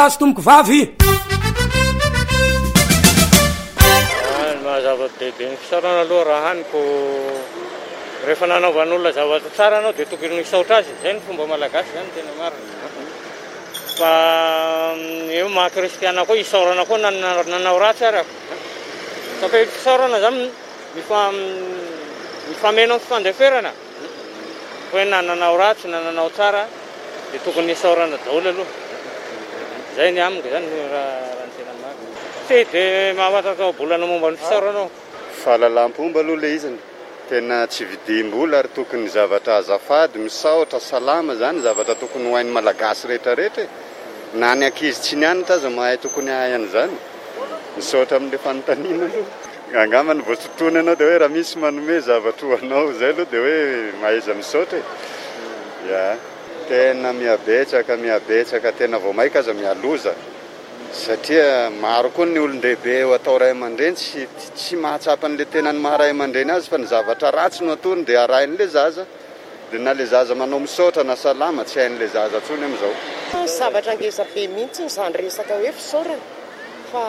azy tomboko vavy mahazava-dehibe ny fisaorana aloha raha haniko rehefa nanaovan'olona zavatra tsara anao dia tokony misaotra azy zay ny fomba malagasy zany tena marina fa eo maha-kristiana koa isaorana koa nanao ratsy arako saka fisaorana zany mifameno ny fifandeferana hoe na nanao ratsy na nanao tsara dia tokony isaorana daholo aloha zay ny amiko zany raha ny tena marina tsy dia mahafantatao bolana momba ny fisaoranao fahalalam-pomba aloha le izany tena tsy vidim-bola ary tokony zavatra azafady misaotra salama zany zavatra tokony hohain'ny malagasy rehetrarehetra na ny ankizy tsy nianatra aza mahay tokony ahay an'izany misaotra amin'le fanontaniana aloha angambany voatotoana anao dia hoe raha misy manome zavatra hoanao zay aloha dia hoe mahaiza misaotra ya tena miabetsaka tena vao maika aza mialoza satria maro koa ny olon-dehibe ho atao ray aman-dreny tsy mahatsapa an'le tena ny maharay aman-dreny azy fa ny zavatra ratsy no atony dia arahin'le zaza dia na le zaza manao misaotra na salama tsy hain'le zaza tsony amin'izao zavatra ngezabe mihitsy izany resaka hoe fisaorana fa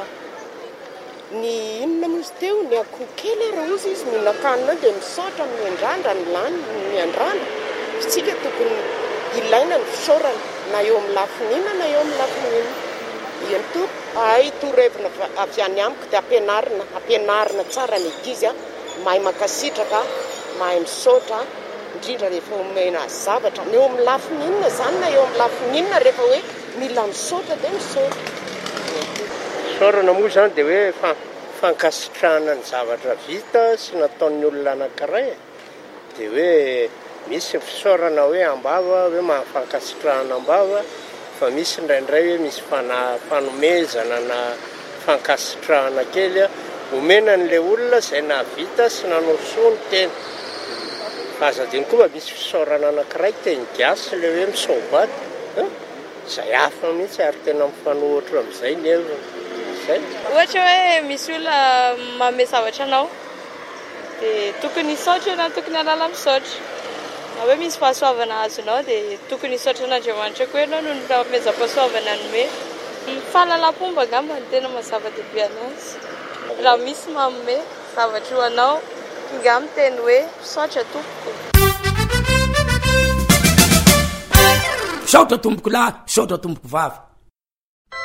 ny inona mozy teo ny akoho kely raha ozy izy mihinan-kanina dia misaotra miandrandra ny lany miandrandra fitsika tokony ilaina ny fisaorana na eo amin'ny lafinina na eo amin'ny lafinina iany to ay torevina avy any amiko dia ampianarina tsara ny ankizy mahay makasitraka mahay misaotra indrindra rehefa omena zavatra eo amin'ny lafinina zany na eo amin'ny lafinina rehefa hoe mila misaotra dia misaotra fisaorana moa zany dia hoe fankasitrahana ny zavatra vita sy nataon'ny olona anankiray dia hoe misy fisaorana hoe ambava hoe mahafankasitrahana ambava fa misy indraindray hoe misy fanomezana na fankasitrahana kely omena n'le olona izay nahavita sy nanao soa ny tena azadiny koa misy fisaorana anankiray teny gasy le hoe misaobaty izay hafa mihitsy ary tena mifanohitra amin'izay neva zay ohatra hoe misy olona manome zavatra anao dia tokony hisaotra na tokony halala misaotra na hoe misy fahasoavana azonao dia tokony hisaotra an'Andriamanitra koa ianao noho ny fanomezam-pahasoavana anome fahalalam-pomba angamba ny tena mazava-dehibe anazy raha misy manome zavatra ho anao nga miteny hoe misaotra tompoko misaotra tomboko lahy misaotra tomboko vavy